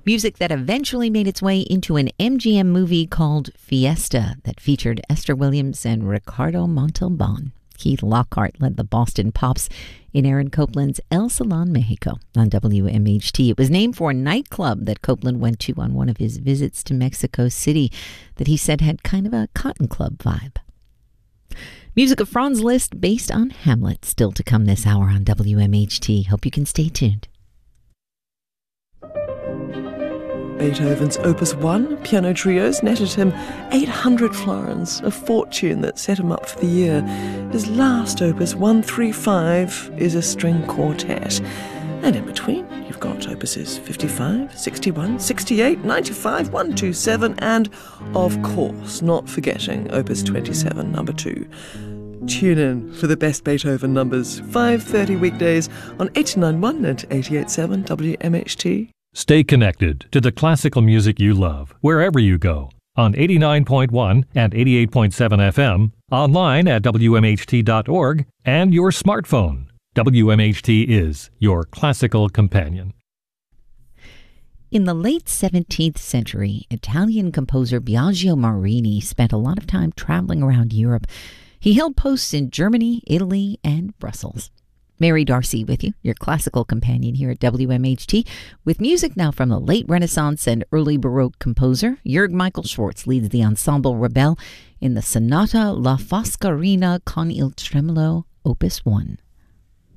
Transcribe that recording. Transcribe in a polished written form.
Music that eventually made its way into an MGM movie called Fiesta that featured Esther Williams and Ricardo Montalban. Keith Lockhart led the Boston Pops in Aaron Copland's El Salon, Mexico on WMHT. It was named for a nightclub that Copland went to on one of his visits to Mexico City that he said had kind of a cotton club vibe. Music of Franz Liszt based on Hamlet still to come this hour on WMHT. Hope you can stay tuned. Beethoven's Opus 1 piano trios netted him 800 florins, a fortune that set him up for the year. His last Opus 135 is a string quartet. And in between, you've got Opuses 55, 61, 68, 95, 127, and, of course, not forgetting Opus 27, number 2. Tune in for the best Beethoven numbers, 5:30 weekdays on 89.1 and 88.7 WMHT. Stay connected to the classical music you love wherever you go on 89.1 and 88.7 FM, online at WMHT.org, and your smartphone. WMHT is your classical companion. In the late 17th century, Italian composer Biagio Marini spent a lot of time traveling around Europe. He held posts in Germany, Italy, and Brussels. Mary Darcy with you, your classical companion here at WMHT, with music now from the late Renaissance and early Baroque composer. Jörg Michael Schwartz leads the ensemble Rebel in the Sonata La Foscarina con il Tremolo, Opus 1.